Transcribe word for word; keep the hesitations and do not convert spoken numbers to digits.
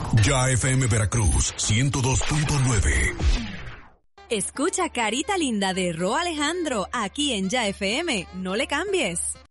Ya F M Veracruz, ciento dos punto nueve. Escucha Carita Linda de Ro Alejandro aquí en Ya F M. No le cambies.